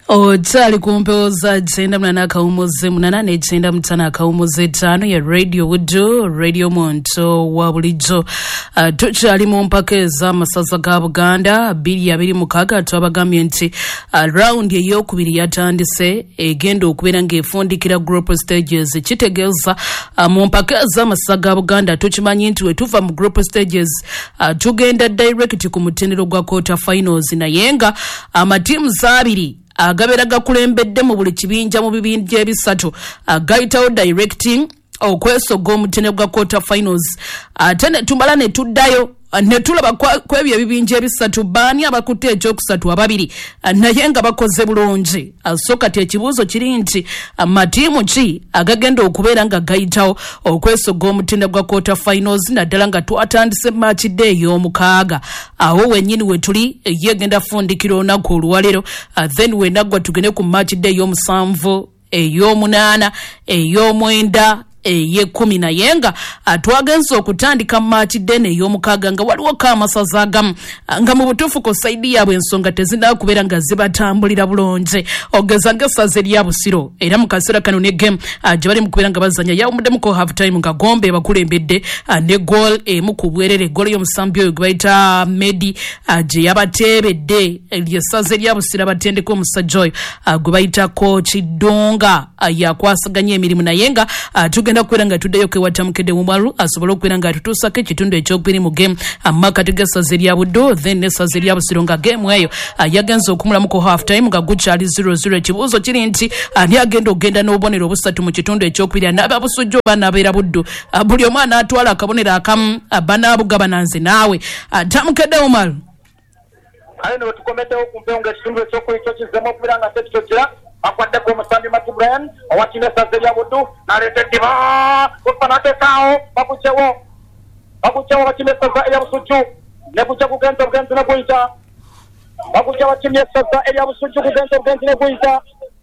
Otali kumpeoza jenda mnana kaumoze munana jenda mtana kaumoze tano ya Radio Wudu, Radio Monto wabulijo. Tuchali mumpakeza masaza ga Buganda, 226 twabagambye nti round yeyo kubiri yatandise egendo okubera ngefundikira group stages kitegeeza mumpakeza masaza ga Buganda tuchimanyi nti wetuva mu group stages tugenda direct ku mutendero gwa quarter finals na yenga amatimu zabiri agabera gakulembedde mu buli kibinja mu bibinja ebisatu agayitawo directing okwesoga omutendero gwa quarter finals atene tumala ne tuddayo netulaba kwebyo ebibinja ebisatu baani abakutte ekyokusatu ababiri naye nga bakoze bulungi asoka te ekibuuzo kiri nti amatiimu ki agagenda okubeera nga gayitawo okwesoga omutendero gwa quarter finals naddala nga twatandise match day ey'omukaaga awo wennyini wetuli yegenda fundikira olunaku olwalero then wenaggwa tugende ku match day ey'omusanvu ey'omunaana ey'omwenda ye-10 naye nga twagenza okutandika match dene ey'omukaaga nga waliwo kamasaza agamu nga mu butuufu ko saidi yaabwe ensonga tezinakubeera nga zibatambulira bulungi ogeza ng'essaza erya Busiro era mu kaseera kano ne game gye bali mu kubeera nga bazanya yawumuddemu ko half time nga Gombe bakulembedde ne goal emu ku bwerere goal y'omusambi oyo gwe bayita Medi gye yabateebedde lyessaza erya Busiro abatendeko omusajja oyo gwe bayita Coach Donga yakwasaganya emirimu naye nga tugenda kubeera nga tuddeyo kewatamukidde Mumalu asobole okubeera nga tutuusako ekitundu ekyokubiri mu game amakati g'essaza erya Buddo then n'essaza erya Busiro nga game eyo yagenza okumulamu ku half time nga gukyali 0-0 ekibuuzo kiri nti ani agenda ogenda n'obubonero obusatu mu kitundu ekyokubiri n'ababusujja oba n'abeera Buddo buli omu anaatwala akabonero akamu banaabuga bananze naawe tamukidde Mumalu ayo ne tukomeddewo ku mpewo ng'ekitundu ekyokubiri kyo kizzemu okubeera nga tekitokera akwadde ku musambi Mati Brian owakina essaza erya Buddu n'aleeta eddiba kufanatekawo bakucewo bakina essaza erya Busujju ne kuca kugenza obugenzi ne guyita bakuca bakimya essaza erya Busujju kugenza obugenzi ne guyita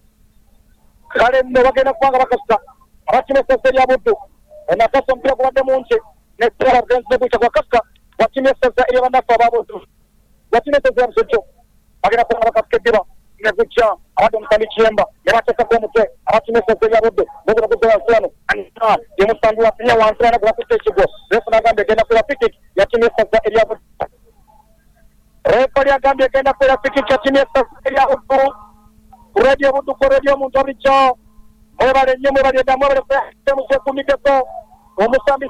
kale nno bagenda kubanga bakasuka abakina essaza erya Buddu enakasa omupiira gubadde mungi nekiraa obugenzi ne guyita gwakasuka bakimya essaza erya bannaffe aba Buddu bakina essaza erya Busujju bagenda kubanga bakasuka eddiba neguca abadde omusambi Kiyemba ne bateekako omutwe abakina essaza erya Buddu bagenda kuzola nsirano anisa yemusambi wasinya wansi bana kubakutte ekigo refu n'agambye egenda kuba pikik yakina essaza erya Buddu refu lyagambye egenda kuba pikik yakina essaza erya Buddu ku Radio Buddu ku radio omuntu obulijjo mwebale nnyo mwebale eddamu mwebale mukyekumiddeko omusambi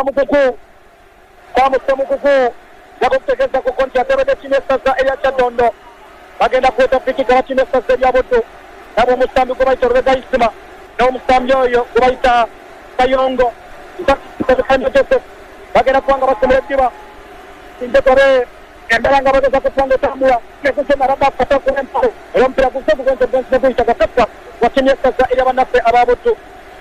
Samusemukuku yakutegeeza kuko nti atebedde kina essaza erya Kyaddondo bagenda kweta pikika bakina essaza erya Buddu nabo omusambi gwe bayita Olubega Isima n'omusambi oyo gwe bayita Kayongo Joseph bagenda kubanga basemera eddiba sinjetobe embeera nga bageza kutwanga etambula nekusemara kata kulempalo olwomupiira guze gugenza obugenzi ne guyita Gakasa wakimya essaza erya bannaffe aba Buddu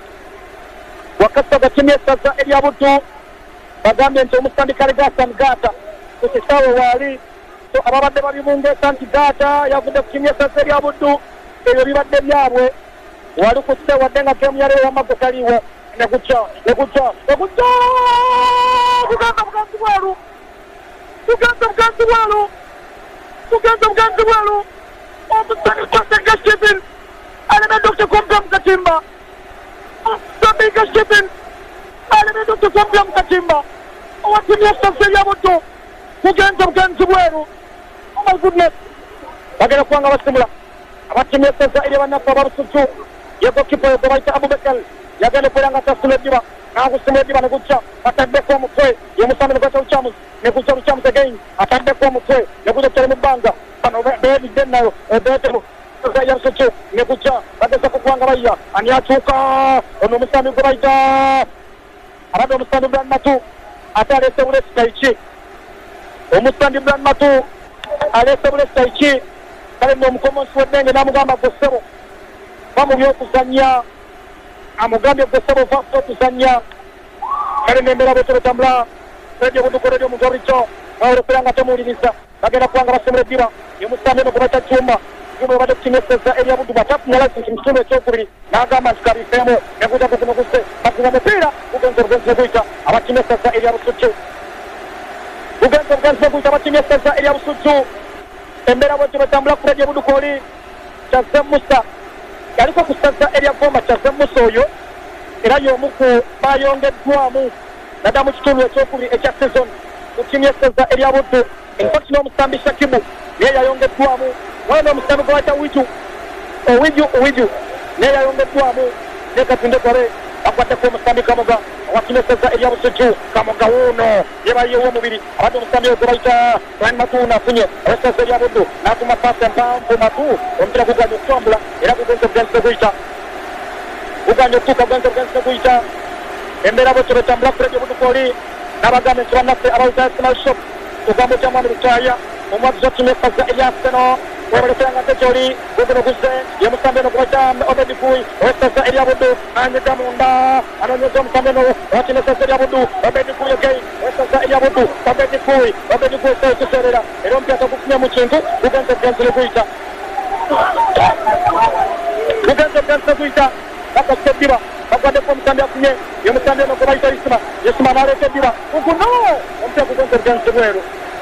Wakasa gakimya essaza erya Buddu bagambye nti omusambi Kaligasan Gata ku kisaawe waali ababadde babibungeesa nti Gaata yavudde kukimya essaza erya Buddu ebyo bibadde byabwe wali ku kise wadde nga gemu yali ey'amaggo taliiwo neguca kugenza bugenzi bwalu omusambi Kwasega Stephen aleme Dr. Kompya Mukatimba Sabika Stephen aleme Dr. Kompya Mukatimba owakimya essaza erya Buddu kugenza bugenzi bweru. Oh my goodness. Bagenda kubanga basimula abakimya essaza erya bannaffe aba Busujju yego kipo yo bayita Abubakar yagenda okubeera nga tasula eddiba n'akusima eddiba ne guca ataddeko omutwe yemusambi ne gwata Lucamuzi ne guca Lucamuzi again ataddeko omutwe ne guca kyali mu bbanga bano beebidde nayo beetemu ya Busujju ne guca bageza kubanga bayya ani akyuka ono omusambi gwe bayita abadde omusambi Brian Matu ate aleese Bulesi Taiki omusambi Brian Matu aleese Bulesi Taiki kale nno omukomonsi w'eddenge n'amugamba gwe ssebo va mu by'okuzannya amugambye gwe ssebo va okuzannya kale n'embeera bwetyo betambula Radio Buddu ku radio omuntu obulijjo nawolekera nga tomuwuliriza bagenda kubanga basemera eddiba yemusambi eno gwe bayita Juma babadde kukimya essaza erya Buddu batafunya licensi mu kitundu ekyokubiri n'agamba nti kabiifeemu ne guyita guno gusse bakuba mupiira gugenza obugenzi ne guyita abakimya essaza erya Busujju gugenza obugenzi ne guyita abakimya essaza erya Busujju embeera bwetyo betambula ku Radio Buddu kwoli Chaze Musa yaliko kusaza Elia Goma Chaze Musa oyo era y'omuku bayongeddwamu nadda mu kitundu ekyokubiri ekya season mu tiimu y'essaza Elia Buddu enkoki n'omusambi Shakibu naye yayongeddwamu wala n'omusambi gwata Owiju naye yayongeddwamu ne Katunde Kole akwaddeko omusambi Kamoga wakina essaza Elia Busujju Kamoga wuuno yebayewo omubiri abadde omusambi ogwo bayita Brian Matu n'afunye essaza Elia Buddu n'atuma paasi empanvu Matu omupiira guganye okutambula era gugenze bugenze guyita uganye okutuuka bugenze bugenze guyita embeera bwetyo betambula Radio Buddu Koli n'abagambe nti bannaffe abawita Small Shop tugambo kya mwami Lutaaya omwagiza timu y'essaza Elia Arsenal webalekera nga gy'oli guguno guze ye musambi eno gubayita Obedi Guy ow'essaza Elia Buddu anyiga munda anoonyeza omusambi eno wakina essaza Elia Buddu Obedi Guy again ow'essaza Elia Buddu Obedi Guy sayo kiseerera era omupiira tagufunye mu kintu gugenze bugenze guyita bakasika eddiba bagwaddeko omusambi afunye ye musambi eno gwe bayita Isima n'aleeta eddiba guguno omupiira gugenze bugenze bweru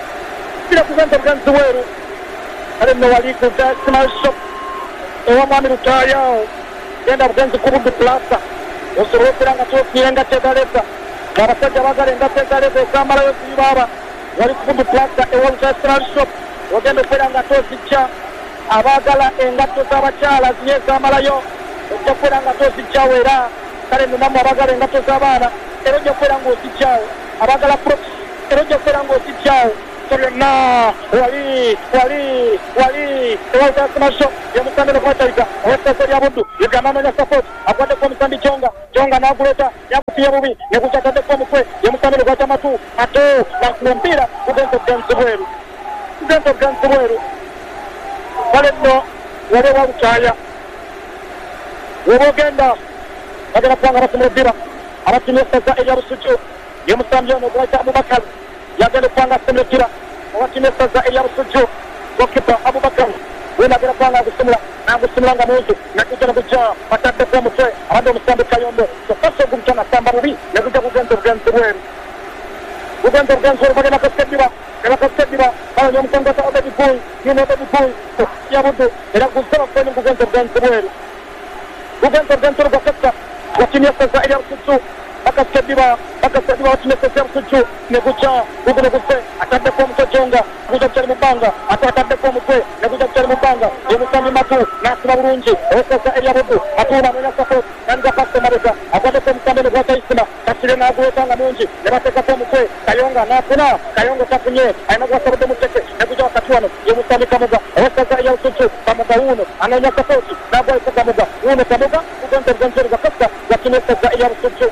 kale nno wali kuza Small Shop ewa mwami Lutaaya awo genda bugenzi ku Buddu Plaza osobola okubeera nga tofire engatto egaleza ng'abasajja baagala engatto egaleza ezamalayo zibaaba wali ku Buddu Plaza ewa Lutaaya Small Shop ogenda okubeera nga tozijja abaagala engatto z'abakyala ziye ezamalayo ojja kubeera nga tozijjawo era kale nno nammwe abaagala engatto z'abaana era ojja kubeera ng'ozijjawo abaagala props era ojja kubeera ng'ozijjawo byonna wali ewalita Small Shop yemusambi eno kwatayika ow'essaza Elia Buddu yegamba anoonya support akwaddeko omusambi Jonga n'aguleeta yagufunye bubi negujja ataddeko omutwe yemusambi eno gwata Matu omupiira gugenze bugenzi bweru kale nno wali ewa Lutaaya woba ogenda bagenda kubanga basumula eddiba abatimu y'essaza Elia Busujju yemusambi eno gwebayita Abubakar yagenda kubanga asumula eddiba owatimu y'essaza Elia Busujju gokipa Abubakar wenagenda kubanga agusumula nga munzu negujja negujja bataddeko omutwe abadde omusambi Kayombo sokasa ogujja nasamba bubi negujja gugenze bugenzi bweru bagenda kasika eddiba balonya omukongota Obedi Guy ya Buddu era guzze bakufeni gugenze bugenzi bweru gwakasika watimu y'essaza Elia Busujju bakasika eddiba watimu y'essaza Elia Busujju negujja guguno guzze ataddeko omutwe Jonga negujja kukyali mu bbanga ate ataddeko omutwe negujja kukyali mu bbanga yemusambi Matu n'asiba bulungi ow'essaza Elia Buddu Matu n'anoonya support n'aniga paasi emabega akwaddeko omusambi eno gwata Isima kasire n'aguleeta nga mungi ne bateekako omutwe Kayonga n'afuna Kayonga tafunye alina gwasabudde mu tteke negujja wakati wano yemusambi Kamoga ow'essaza Elia Busujju Kamoga wuuno anoonya support n'agwalisa Kamoga wuuno Kamoga gugenze bugenzi gwakasika watimu y'essaza Elia Busujju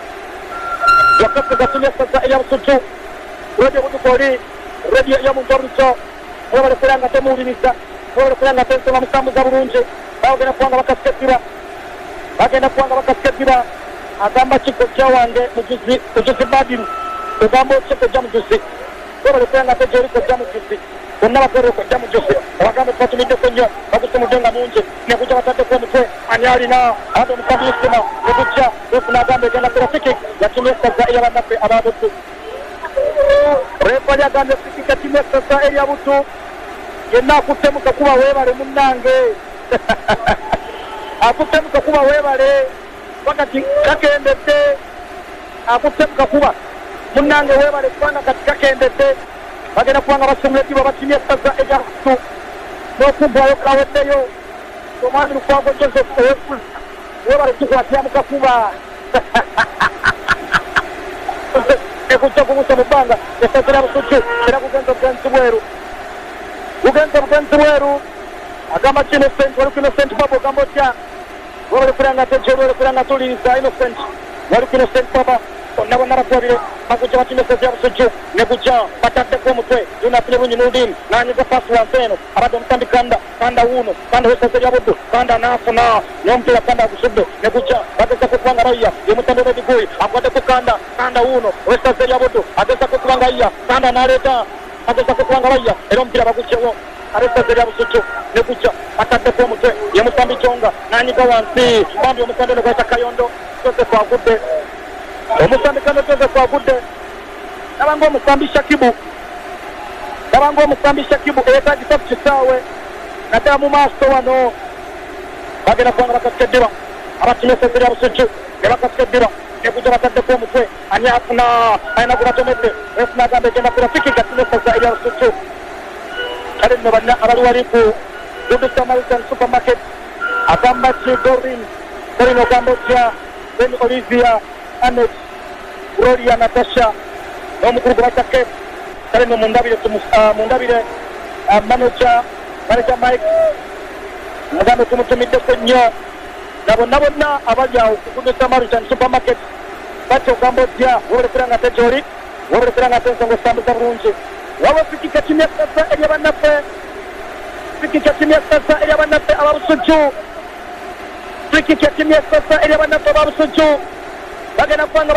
Radio Buddu Koli radio y'omuntu obulijjo webalekera nga temuwuliriza webalekera nga tensoma musambuza bulungi bagenda kubanga bakasika eddiba agamba kikojja wange mujuzi Badiru ogamba okikojja mujuzi webalekera nga tejeri kojja mujuzi bonna bakwere okojja mujuzi abagambe tubatumiddeko nnyo bagusumudde nga mungi negujja bataddeko omutwe ani alina abadde omusambi Isima negujja wefuna agamba egenda kurafiki yatimu y'essaza Elia bannaffe aba Buddu refali agambye fikika timu y'essaza Elia Buddu yenna akuttemu kakuba weebale munnange akuttemu kakuba weebale wakati kakendedde akuttemu kakuba munnange weebale kubanga kati kakendedde bagenda kubanga basumula eddiba batimu y'essaza Elia Buddu n'okuggwayo kaweddeyo omwami Lukwago Joseph ow'Effula weebale tukwatira mu kakuba negujja kubuusa mu bbanga essaza Elia Busujju era gugenze bugenzi bweru agamba Innocent wali ku Innocent Baba ogamba otya webalekera nga tejeri webalekera nga tuliriza Innocent wali ku Innocent Baba bonna batwalire bagujja batimu y'essaza Elia Busujju negujja bataddeko omutwe yunafune bungi Nurdin n'anyiga paasi wansi eno abadde omusambi Kanda wuuno Kanda w'essaza Elia Buddu Kanda n'afuna n'omupiira Kanda agusudde negujja bagezako kubanga bayya yemusambi Obedi Guy akwaddeko Kanda wuuno w'essaza Elia Buddu agezako kubanga ayya Kanda n'aleeta agezako kubanga bayya era omupiira bagugjewo ab'essaza Elia Busujju negujja bataddeko omutwe yemusambi Jonga n'anyiga wansi bambi omusambi eno gwayita Kayondo Joseph agudde omusambi Kayondo Joseph agudde nabanga omusambi Shakibu eyeetagisa ku kisaawe naddala mu maaso wano bagenda kubanga bakasikeddewa abakinnyi Sezeri Abusujju ne bakasikeddewa ekuja bataddeko omutwe ani afuna alina gubatomedde efuna agamba egenda kula fikika kinnyi Sezeri Abusujju kale nno banna abali wali ku Good Samaritan Supermarket agamba ki Doreen ogamba otya Ben Olivia Anet Gloria Natasha n'omukulu gwe batake kale nno mundabire manager Mike mugambe tumutumiddeko nnyo na bonna abali awo ku Good Samaritan Supermarket bati ogamba otya woolekera nga tejoli woolekera nga tensonga osambuza bulungi waba fikika kimyasasa eri abannaffe fikika kimyasasa eri abannaffe ababusujju fikika kimyasasa eri abannaffe ababusujju bagenda kubanga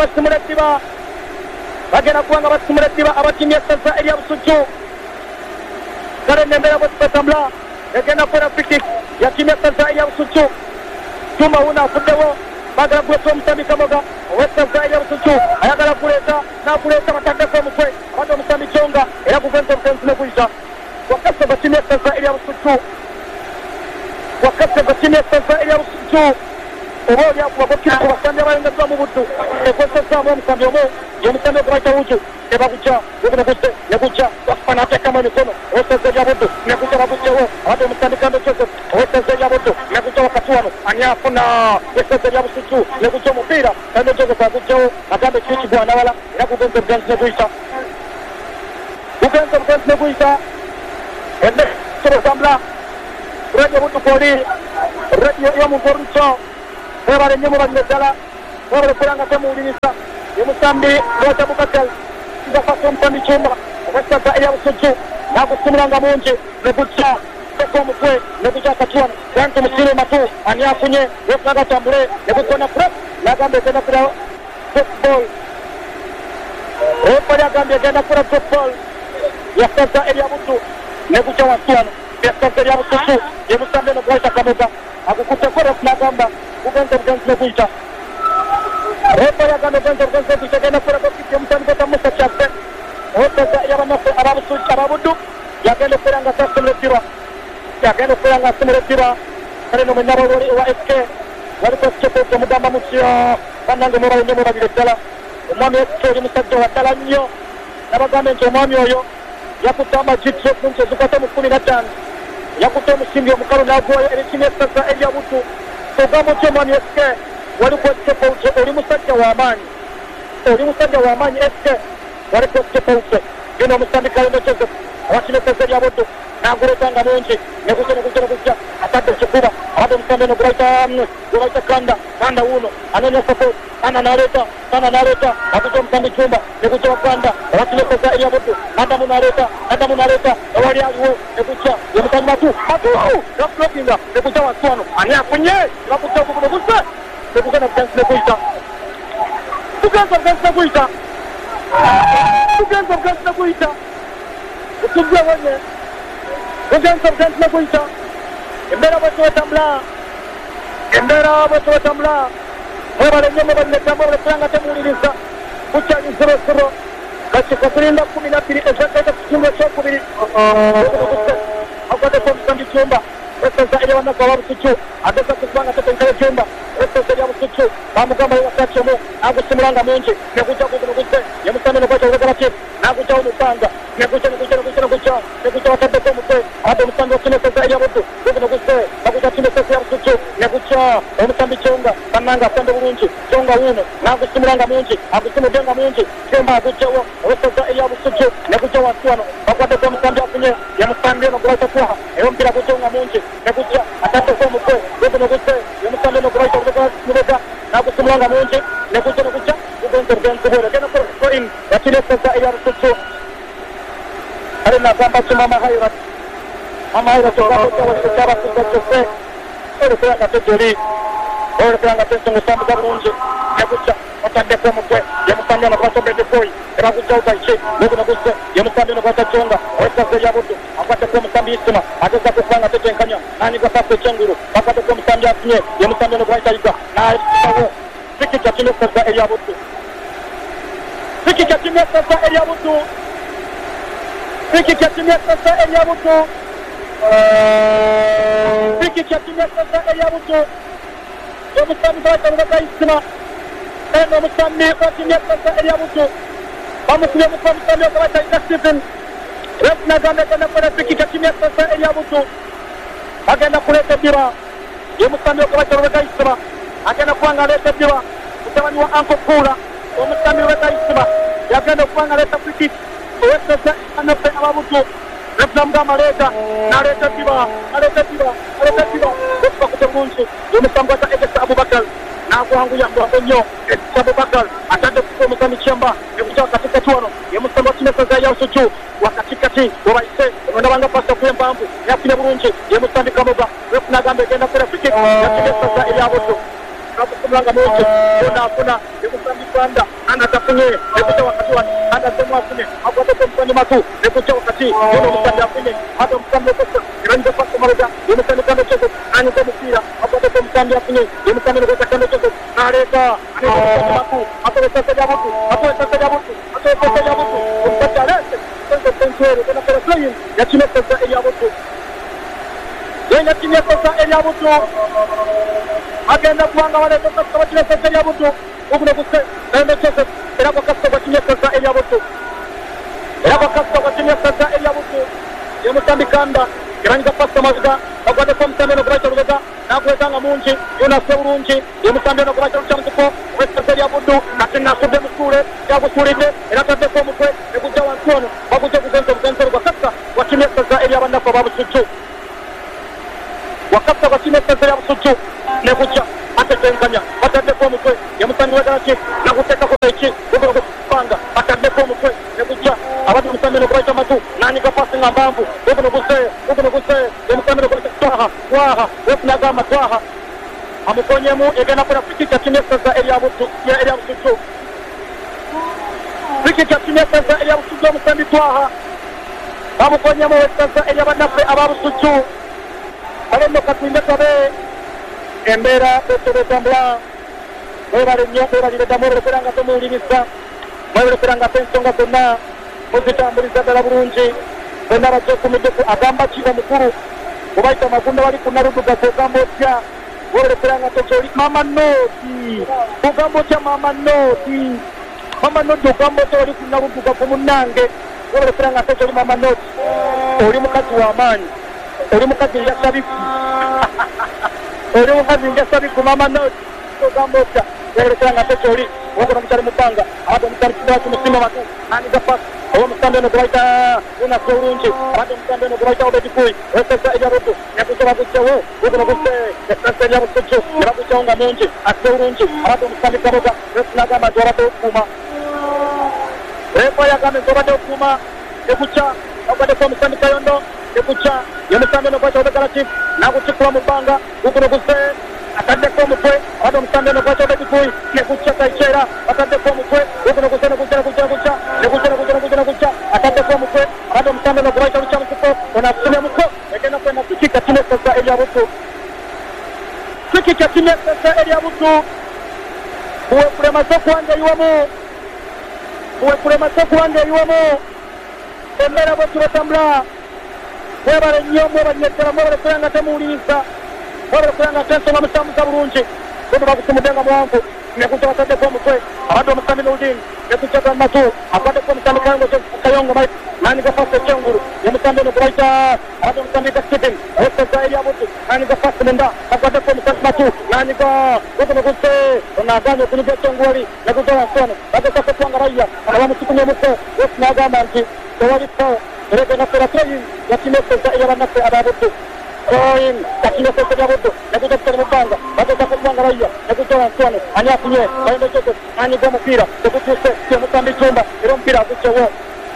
basimula eddiba abakimyasasa eri abusujju kale nembeera bwesibatambula egenda kubeera fikik yakimyasasa eri abusujju juma wuno afuddewo bagala kuleeta omusambi Kamoga owessaza eri abusujju ayagala nakuleeta bataddeko omutwe abadde omusambi Kyonga era kuvenza obutenzi ne guyita wakase bakimyasasa eri abusujju oba oli akubagokira ku basambi abayongezza mu buddu ekozesaamu omusambi omu yemusambi ogubayita wuju ebagujja guguneguse negujja wakufa n'ateekamu emikono owessaza erya buddu negujja bagujjewo abadde omusambi Kambe Joseph owessaza erya buddu negujja wakati wano ani afuna essaza erya busujju negujja omupiira Kambe Joseph agujjewo agambe kiki gwanawala era gugenza obugenzi neguyita ende sobotambula radio buddu kwoli radio y'omuntu oluso webale nnyo mubanyire ddala webale kulanga temuwuliriza yemusambi lwatabukatel ngafasa omusambi Kyumba owessaza erya busujju nagusimulanga mungi negujja teka omutwe negujja akatiwano ganti musire matu ani afunye yefunaga tambule negukona prep nagamba egenda kula football refali agambye egenda kula football yasaza erya buddu negujja wansi wano yasaza erya busujju yemusambi eno gwaita Kamoga agukuteko ref nagamba kugenza obugenzi neguyita refali agamba ogenza obugenzi neguyita egenda kula gokiti yemusambi gota Musa Kyaffe owessaza eryabannaffe ababuddu yagenda okubeera nga asimula eddiba kale no mwenna wa FK waliko sikepoti omugamba mutyo bannange mwebayo nnyo mwebabire ddala omwami FK oli musajja wa ddala nnyo nabagambe nti omwami oyo yakutte amagitro kunti ezikwata mu 15 yakutte omusimbi omukalu n'agwayo erikimyesasa erya buddu ogamba otyo omwami FK waliko sikepoti oli musajja w'amaanyi FK waliko sikepoti genda omusambi Kalendo Joseph awakimyesasa erya buddu naguletanga mungi negujja atadde ekikuba abadde omusambi eno gwebayita kanda wuno anoonya support kanda n'aleeta agujja omusambi Kyumba negujja wa kanda awakimyesasa erya buddu adamu n'aleeta ewali aliwo negujja yemusambi matu gafulokinga negujja wansi wano ani afunye bagujja oguguse negugenda bugenzi neguyita otujja wonye bugenzi neguyita embeera bwetubetambula mwebale nnyo mwebalinetamba obulekulanga temuwuliriza kukyali 0-0 kakiko kulinda 12 ezaddaita ku kitundu ekyokubiri agwaddeko omusambi Kyumba essaza erya bannaffe ababusujju ageza kukubanga tetenkale Kyumba essaza erya busujju bamugamba yewakakyemu nagusimulanga mungi negujja gugunuguse yemusambi nogweta obulegalativu nagujjawo mubanga negujja wataddeko omutwe abadde omusambi wakimyesasa erya buddu gugunuguse bagujja kimyesasa erya busujju negujja omusambi Kyonga bannange asembe bulungi Kyonga wuno nagusimulanga mungi agusimuddenga mungi Kyumba agujjawo owessaza erya busujju negujja wansi wano bagwaddeko omusambi afunye yemusambi eno gwebayita Twaha era omupiira gujjonga mungi negujja ataddeko omutwe gugunuguse yemusambi eno gwebayita obulega nagusimulanga mungi negujja gugenza obugenzi bwere genda in yakimyesasa erya busujju kale nagamba ki Mama Hairat ogambaaabasujja olekeranga tejoli olekeranga tensonga osambuza bulungi negujja otaddeko omutwe yemusambi eno gwasobeddekoyi ebagujja utaiki gugunuguse yemusambi eno gwata Kyonga owessaza erya buddu akwaddeko omusambi Isima agezako okubanga tetenkanya n'anyiga pasi ekyengulu bakwaddeko omusambi afunye yemusambi eno gwayita Yiga n'awo fikika kimyesasa erya buddu fikika kimyesasa erya buddu kya kinyakaza Eliabuto omusambi bakayisima eno omusambi wakinyakaza Eliabuto bamusibye mukomusambi okabatayina Stephen refunagamba agenda kukola free kick kinyakaza Eliabuto agenda kuleeta ebbira y'omusambi okabatayisima agenda kubanga aleeta ebbira mutabani wa Uncle Kula omusambi bakayisima yagenda kubanga aleeta free kick owessaza anafe ababuto refunamugamba aleeta n'aleeta ebbira okubakuta bulungi y'omusambi wata Egesa Abubakar n'agwanguya mbwangu nnyo Egesa Abubakar atadde kufa omusambi Kyemba ekuja wakatikati wano y'omusambi wa Kinesaza Yawusuju wakatikati webayise ondabanga pasa kw'empanvu yafunye bulungi y'omusambi Kamoga refunagamba egenda kukola free kick ya Kinesaza Eliabuto akusumulanga mungi afuna y'omusambi Rwanda anatafunye ekuja wakati wano anasemu afune akwateko omusambi Matu ekuja wakati yono omusambi afunye ate omusambi Okosa eranyiza pasa Maluga y'omusambi Kando Joseph anyiza omupiira akwateko omusambi afunye y'omusambi Nogoza Kando Joseph n'aleeta omusambi Matu atowesa Eliabuto omusajja aleese senzo sensuero gena kola playing ya Kinesaza Eliabuto yenga Kinesaza Eliabuto agenda kubanga waleeta kasita wa Kinesaza Eliabuto oguno guse Kando Joseph era kwa kasita wa Kinesaza Eliabuto y'omusambi Kanda eranyiza pasa Maluga agwadeko omusambi eno kubaita Lubega n'akuletanga mungi yonase bulungi y'omusambi eno kubaita Lukyamukiko Kinesaza Eliabuto kati nasudde musuule yagusuulidde era ataddeko omutwe negujja wansi wano bagujja kuzenza gwa kasita wa Kinesaza Eliabanafu ababusujju wakasita wa Kinesaza Eliabusujju negujja atetenzanya bataddeko omutwe y'omusambi wegalaki naguteekako eki gugulogopanga bataddeko omutwe negujja abadde omusambi eno kubaita Matu n'anyiga pasi nga mpanvu guguno guse y'omusambi eno kubaita Twaha wefunagamba Twaha amukonyemu egenda kukola free kick ya Kinesaza Eliabusujju free kick ya Kinesaza Eliabusujju omusambi Twaha bamukonyemu wessaza Eliabanafu ababusujju baleme katimbe kabe embeera etobetambula mwebale nnyo mwebalire mwebale nga temuwuliriza mwebale nga ensonga zonna muzitambuliza ddala bulungi bonna bajekumiddeku agamba ki omukulu obayita Magunda wali ku Naludugavu ogamba otya mwebale nga tekyoli Mama Noti ogamba otya Mama Noti ogamba otya wali ku Naludugavu munnange mwebale nga tekyoli Mama Noti oli mukazi w'amaanyi oli mukazi njasabiku Mama Noti ogamba otya mwebale nga tekyoli wogona mukyali mubanga abadde omukyali kidala kimusimba Matu n'anyiga pasi omusambi eno gubayita yonase bulungi abadde omusambi eno gubayita Obedikuyi wessaza Eliabuto negujja bagujjawo guguno guse Kinesaza Eliabusujju ne bagujjawo nga mungi ase bulungi abadde omusambi Kamoga refunagamba nti obadde okukuuma refa yagambye nti obadde okukuuma negujja abaddeko omusambi Kayondo negujja y'omusambi eno gubayita Obegalaki n'agutikula mu bbanga guguno guse ataddeko omutwe abadde omusambi eno gubayita Obedikuyi negujja Kaikyera ataddeko omutwe guguno guse negujja ataddeko omutwe abadde omusambi eno gubayita Lukyamukiko ono asumyemuko egenda kwenda free kick ya Kinesaza Eliabuto free kick ya Kinesaza Eliabuto buwekulemaze okuwanga eyiwamu embeera bwetu batambula mwebale nnyo mwebaliye ddala mwebale nga temuwuliriza mwebale nga tensonga mutambuza bulungi bono bagusumudde nga muwanvu negujja bataddeko omutwe abadde omusambi Nudin negujja ga Matu abaddeko omusambi Kayongo Mike n'anyiga pasi ekyengulu y'omusambi eno gubayita abadde omusambi ga Stephen wessaza Eliabuto n'anyiga pasi munda agwaddeko omusambi Matu n'anyiga guguno guse ono agaanye okunyiga ekyengulu wali negujja wansi wano bagezako twanga bayya ono bamusukumyemuko wesi n'agamba nti tewalipo era egenda kukola playing ya Kinesaza Eliabanafu ababuddu Oyin Kinesaza Eliabuto negujja kutali mu bbanga bagezako twanga bayya negujja wansi wano ani afunye Kayongo Joseph n'anyiga omupiira tegutuuse y'omusambi Tumba era omupiira agujjawo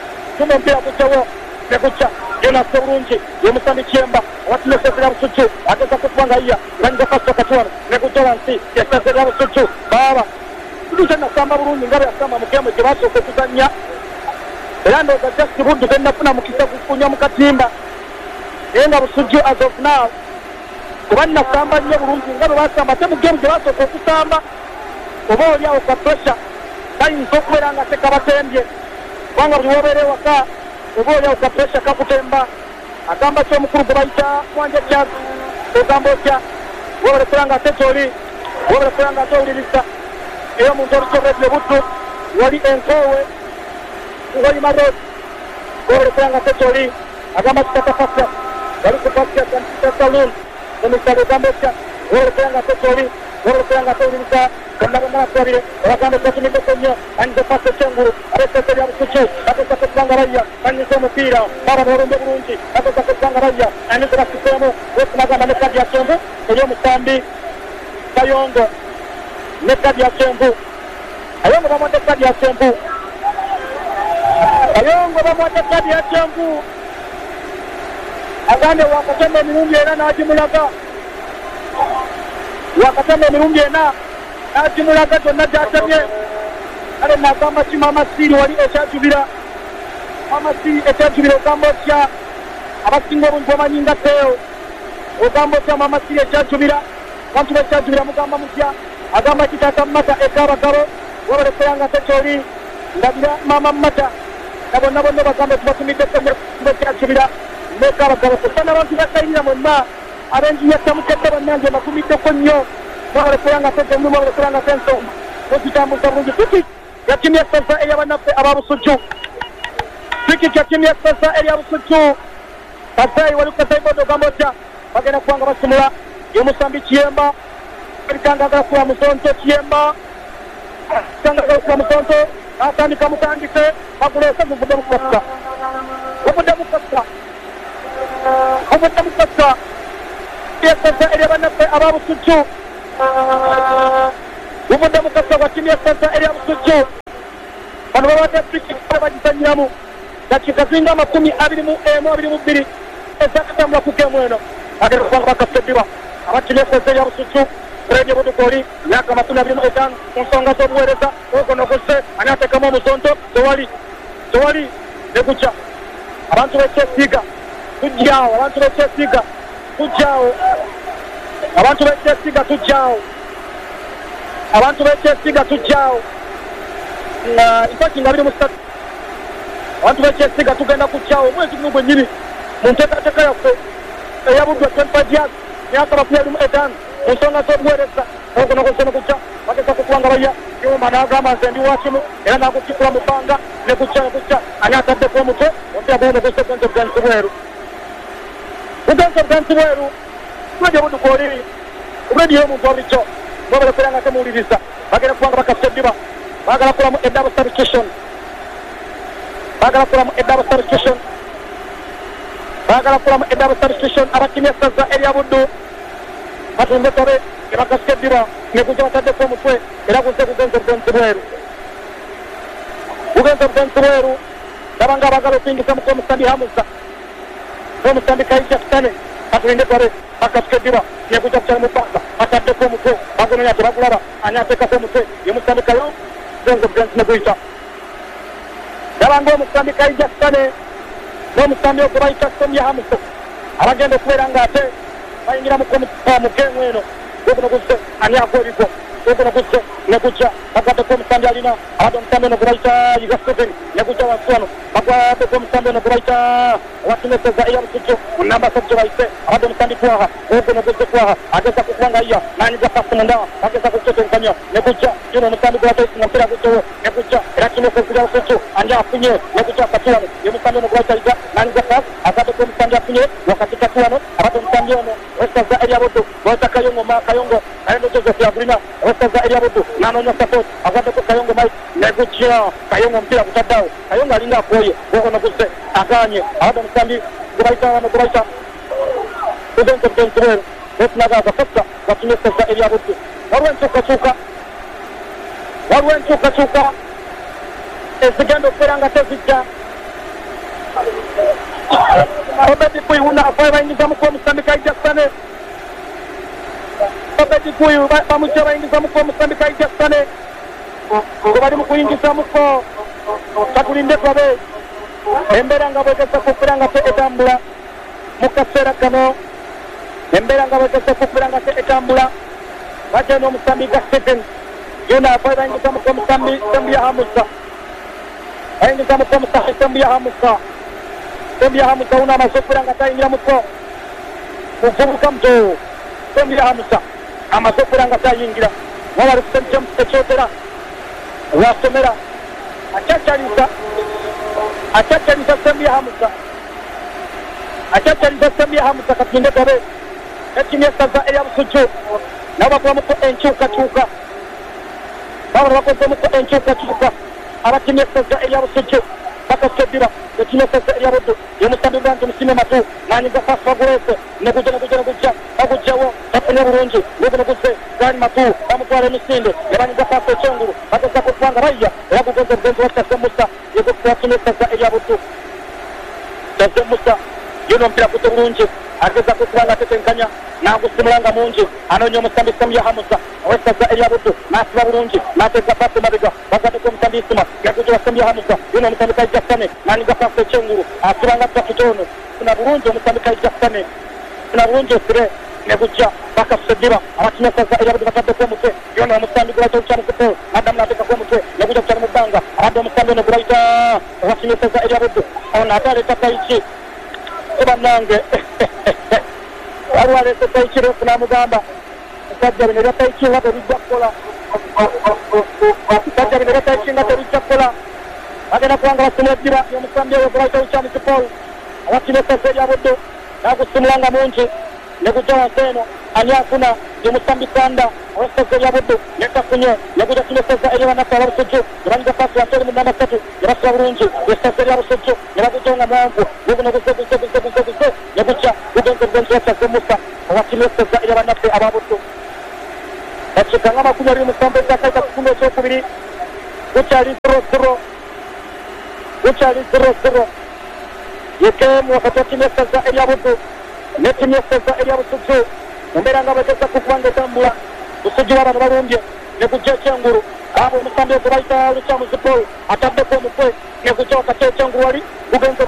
negujja yonase bulungi y'omusambi Kyemba owa Kinesaza Eliabusujju agezako twanga yiya n'anyiga pasi wakati wano negujja wansi Kinesaza Eliabusujju baaba tujja nasamba bulungi nga bwe yasamba mu gemu gye basooka okuzannya era ndowooza Just Buddu tennafuna mukisa kukunya mu katimba naye nga Busujju as of now kuba nasamba nnyo bulungi nga bwe basamba ate mu gemu gye basooka okusamba oba oli awo ka pressure kayinza okubeera nga tekabatembye kubanga buli wobeera ewaka oba oli awo ka pressure kakutemba agamba ki omukulu gwe bayita Mwanja Charles Ugambotya wabale kulanga tetoli wabale kulanga tolirisa eyo muntu olusobedde buddu wali enkowe wali marod wabale kulanga tetoli agamba kitatafasa wali kupasya saloon omusale Ugambotya wabale kulanga tetoli wabale kulanga tolirisa kandaba mwasabire abagamba tatumideko nnyo anyiza pasi ekyengulu abeesese lya busuki bateesa kutubanga bayya anyiza omupiira baba balumbe bulungi bateesa kutubanga bayya anyiza basiseemu wetunagamba ne kadi ya kyenvu eryomusambi Kayongo ne kadi ya kyenvu Kayongo bamwadde kadi ya kyenvu Kayongo bamwadde kadi ya kyenvu agambye wakatema emirundi ena n'agimulaga wakatema emirundi ena n'agimulaga gyonna gy'atemye kale nagamba ki Mama Siri wali ekyajubira Mama Siri ekyajubira Ugambotya abasinga obungi bamanyi nga Teo Ugambotya Mama Siri ekyajubira abantu bekyajubira mugamba mutya agamba kitata Mata ekabagabo wabale kulanga tekyoli ndabira Mama Mata na bonna bonna bagamba tubatumiddeko bekyajubira nekabagabo kusana abantu bakayirira mwenna abenji yatamukadde bannange bakumiddeko nnyo wabale kulanga tekyoli wabale kulanga tensoma okitambuza bulungi fiki yakimye essasa eryabannaffe ababusujju fiki yakimye essasa eryabusujju kasayi wali kukasayi bodo Ugambotya bagenda kubanga basimula yomusambi Kiyemba ebitangaza kuwa musonto Kiyemba tangaza kuwa musonto atandika mutandise bagulese muvudde mukasa essasa eryabannaffe ababusujju muvudde mukasa wakimye essasa eryabusujju bano babadde friki bagizanyiramu dakiika zinga 21-22 ezakatambula ku geemu eno agenda kubanga bakaseddiba abakimye essasa eryabusujju Radio Budukoli myaka 25 mu nsonga z'obuweereza ogonogose ani ateekamu omuzonto tewali negujja abantu bekyesiiga tujjaawo abantu bekyesiiga tujjaawo abantu bekyesiiga tujjaawo abantu bekyesiiga tujjaawo mpaki nga 23 abantu bekyesiiga tugenda kujjaawo omwezi gumu gwennyini mu nteekateeka yaffe eyabuddwa 25 years myaka 25 mu nsonga z'obuweereza ogonogose negujja bageza kukubanga bayya Kiwuma n'agamba nze ndi wakimu era n'agutikula mu bbanga negujja ani ataddeko omutwe ompira bwonogose ogenza obuganzi bweru Radio Budukoli radio y'omuntu obulijjo wabale kulanga temuwuliriza bagenda kubanga bakaseddiba baagala kulamu eddouble substitution abakimye essaza erya Buddu batumbe tobe ebakaseddiba negujja bataddeko omutwe era guze kugenza obugenzi bweru ndabanga abagala okuyingisa muko omusambi Hamuza omusambi Kaija Kitane batulinde tobe bakaseddiba negujja kukyala mu bbanga bataddeko omutwe bagononya tebagulaba ani ateekako omutwe yemusambi Kayo kugenza obugenzi neguyita ndabanga omusambi Kaija Kitane n'omusambi ogwo bayita Somya Hamuza abagenda okubeera ng'ate bayingira mu geemu eno ogunoguse ani agwa ebigo ogunoguse negujja bagwaddeko omusambi alina abadde omusambi ono gwebayita Yiga Steven negujja wansi wano bagwaddeko omusambi ono gwebayita wakimye essasa eryabusujju mu namba 3 gye bayise abadde omusambi Twaha ogunoguse Twaha ageza kukubanga yiya n'anyiza pasi munda bageza kutetenkanya negujja yuno omusambi gwebataisinga mpira gujjowo negujja era kimye essasa eryabusujju anja afunye negujja akati wano yemusambi ono gwebayita Yiga n'anyiza pasi agaddeko omusambi afunye wakati kati wano abadde omusambi ono essaza erya Buddu gwebayita Kayongo ayendo Joseph Yagulina essaza erya Buddu n'anoonya support agwaddeko Kayongo Mike negujja Kayongo omupiira gutaddawo Kayongo alinga akooye ogonoguse aganye abadde omusambi gwebayita kugenza obugenzi bweru wetunaga agafassa gatumye essaza erya Buddu waliwo enkyukakyuka ezigenda okubeera nga tezijja Obedi Kuyu unafaa bayingizamuko omusambi Kaija Kitane Obedi Kuyu bamujja bayingizamuko omusambi Kaija Kitane ngo bali mu kuyingizamuko tatulinde twabe embeera nga bwegeza kubeera nga etambula mu kaseera kano embeera nga bwegeza kubeera nga etambula bajja n'omusambi ga Stephen yona afaa bayingizamuko omusambi Sembya Hamuza bayingizamuko omusambi Sembya Hamuza una amaze okubeera nga tayingira muko uvubuka muto Samia Hamza amaze kuranga tayingira wabari kusenja mutechotera wasomera achachariza Samia Hamza katinde gabe ekinyesaza eya busuju nabakwa muko enchuka baba bakoze muko enchuka abakinyesaza eya busuju bakasebira ekinyesaza eya budu yomusambi bwantu musime matu nanyinga fafa gurese neguja bagujawo tapenya burungi neguze gani matu bamutwara emisinde yabanyinga fafa chonguru bakaza kupanga baya yagugoze bwenzo watasemusa yegukwa kinyesaza eya budu tasemusa yuno mpira kuto burungi ageza kukuranga tetenkanya nagusimulanga mungi anonyo musambi Samia Hamza wesaza eya budu nasiba burungi nateza pasi mabega bagade ko musambi Sima yagujo Samia Hamza yuno musambi Kajasane naniga pasi chenguru asiranga takitono kuna burungi musambi Kajasane kuna burungi sire neguja bakasediba abakinyesaza eya budu batade ko mutwe yuno musambi gwaito cyane kuto madam nateka ko mutwe neguja cyane mubanga ado musambi no gwaita abakinyesaza eya budu ona atale takaichi Banange Arware Taichiro kuna mugamba Sajjari nera Taichiro bijakola Sajjari nera Taichiro bijakola agenda kwanga basimulira yomusambi we gwaita uchami Paul abakinyesaza eya budu nagusimulanga mungi neguja seno anyakuna yomusambi Kanda wesaza eya budu nekakunye neguja kinyesaza eya banasaba busuju yabanja pasi wateri munana tatu yabasaba burungi wesaza eya busuju yabagujonga mwangu neguze neguja ugenze tasemusa abakinyesaza eya banafe ababudu bakikanga makumi abiri musambi zakaita kukume kyokubiri gucyari 0-0 yekemu wakati wakinyesaza eya budu nekinyesaza eya busuju mumbera nga bageza kukubanga etambula busuju w'abantu barumbye neguja ekyenguru abo omusambi ogwo bayita Luchamu Paul ataddeko omutwe neguja wakati ekyenguru wali gugenze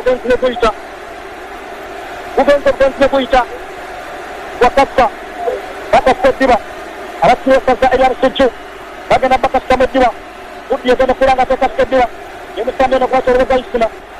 neguyita wakasa bakasa eddiba abakinyesaza eya busuju bagenda bakasa mu eddiba gudi yegenda kuranga tekasa eddiba yomusambi ono gwatolobeza Isima